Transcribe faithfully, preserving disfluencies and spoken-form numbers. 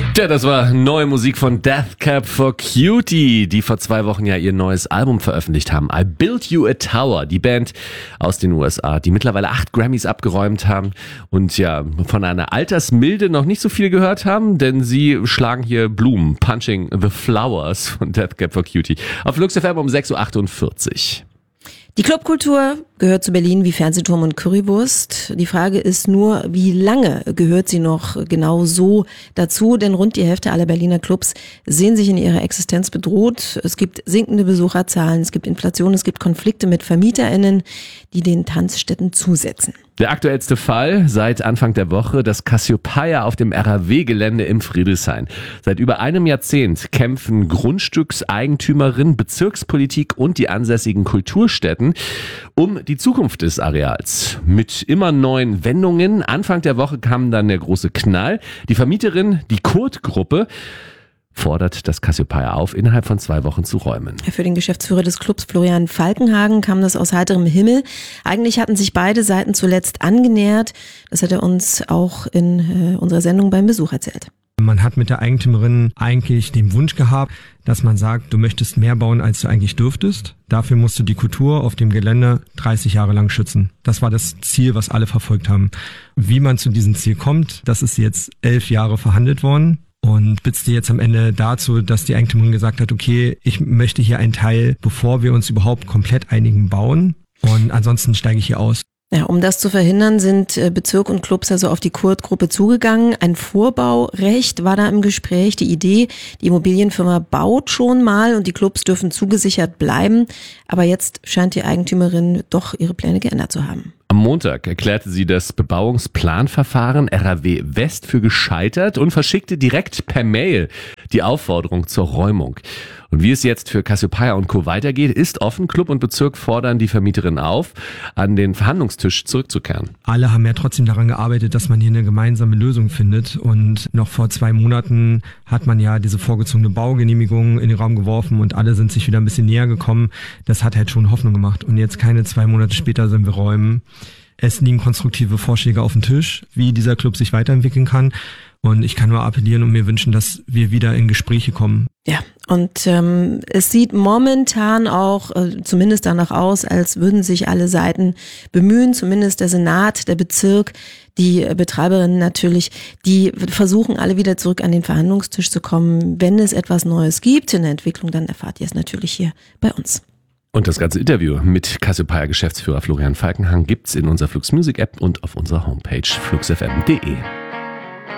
Ja, das war neue Musik von Death Cab for Cutie, die vor zwei Wochen ja ihr neues Album veröffentlicht haben. I Built You a Tower, die Band aus den U S A, die mittlerweile acht Grammys abgeräumt haben und ja von einer Altersmilde noch nicht so viel gehört haben, denn sie schlagen hier Blumen, Punching the Flowers von Death Cab for Cutie. Auf Flux F M um sechs Uhr achtundvierzig. Die Clubkultur gehört zu Berlin wie Fernsehturm und Currywurst. Die Frage ist nur, wie lange gehört sie noch genau so dazu? Denn rund die Hälfte aller Berliner Clubs sehen sich in ihrer Existenz bedroht. Es gibt sinkende Besucherzahlen, es gibt Inflation, es gibt Konflikte mit VermieterInnen, die den Tanzstätten zusetzen. Der aktuellste Fall seit Anfang der Woche, das Cassiopeia auf dem R A W-Gelände im Friedrichshain. Seit über einem Jahrzehnt kämpfen Grundstückseigentümerin, Bezirkspolitik und die ansässigen Kulturstätten um die Zukunft des Areals. Mit immer neuen Wendungen. Anfang der Woche kam dann der große Knall. Die Vermieterin, die Kurt-Gruppe, fordert das Cassiopeia auf, innerhalb von zwei Wochen zu räumen. Für den Geschäftsführer des Clubs, Florian Falkenhagen, kam das aus heiterem Himmel. Eigentlich hatten sich beide Seiten zuletzt angenähert. Das hat er uns auch in äh, unserer Sendung beim Besuch erzählt. Man hat mit der Eigentümerin eigentlich den Wunsch gehabt, dass man sagt, du möchtest mehr bauen, als du eigentlich dürftest. Dafür musst du die Kultur auf dem Gelände dreißig Jahre lang schützen. Das war das Ziel, was alle verfolgt haben. Wie man zu diesem Ziel kommt, das ist jetzt elf Jahre verhandelt worden. Und bitzte jetzt am Ende dazu, dass die Eigentümerin gesagt hat, okay, ich möchte hier einen Teil, bevor wir uns überhaupt komplett einigen, bauen. Und ansonsten steige ich hier aus. Ja, um das zu verhindern, sind Bezirk und Clubs also auf die Kurt-Gruppe zugegangen. Ein Vorbaurecht war da im Gespräch. Die Idee, die Immobilienfirma baut schon mal und die Clubs dürfen zugesichert bleiben. Aber jetzt scheint die Eigentümerin doch ihre Pläne geändert zu haben. Am Montag erklärte sie das Bebauungsplanverfahren R A W West für gescheitert und verschickte direkt per Mail die Aufforderung zur Räumung. Und wie es jetzt für Cassiopeia und Co. weitergeht, ist offen. Club und Bezirk fordern die Vermieterin auf, an den Verhandlungstisch zurückzukehren. Alle haben ja trotzdem daran gearbeitet, dass man hier eine gemeinsame Lösung findet. Und noch vor zwei Monaten hat man ja diese vorgezogene Baugenehmigung in den Raum geworfen und alle sind sich wieder ein bisschen näher gekommen. Das hat halt schon Hoffnung gemacht. Und jetzt keine zwei Monate später sind wir räumen. Es liegen konstruktive Vorschläge auf dem Tisch, wie dieser Club sich weiterentwickeln kann. Und ich kann nur appellieren und mir wünschen, dass wir wieder in Gespräche kommen. Ja, und ähm, es sieht momentan auch äh, zumindest danach aus, als würden sich alle Seiten bemühen, zumindest der Senat, der Bezirk, die äh, Betreiberinnen natürlich, die versuchen alle wieder zurück an den Verhandlungstisch zu kommen. Wenn es etwas Neues gibt in der Entwicklung, dann erfahrt ihr es natürlich hier bei uns. Und das ganze Interview mit Cassiopeia-Geschäftsführer Florian Falkenhagen gibt's in unserer Flux Music App und auf unserer Homepage flux f m punkt d e.